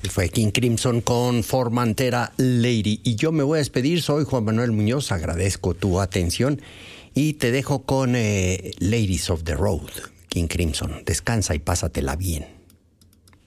Fue King Crimson con Formentera Lady. Y yo me voy a despedir, soy Juan Manuel Muñoz, agradezco tu atención y te dejo con Ladies of the Road, King Crimson. Descansa y pásatela bien.